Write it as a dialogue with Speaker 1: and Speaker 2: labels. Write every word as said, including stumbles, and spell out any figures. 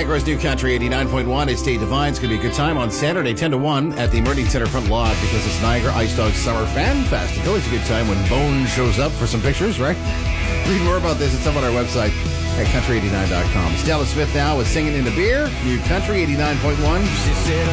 Speaker 1: Niagara's New Country eighty-nine point one. It's Dave Devine. It's going to be a good time on Saturday, ten to one at the Meridian Centre front lot because it's Niagara Ice Dogs Summer Fan Fest. It's always a good time when Bone shows up for some pictures, right? Read more about this. It's up on our website at country eighty-nine dot com. Stella Smith now with Singing in the Beer. New Country eighty-nine point one.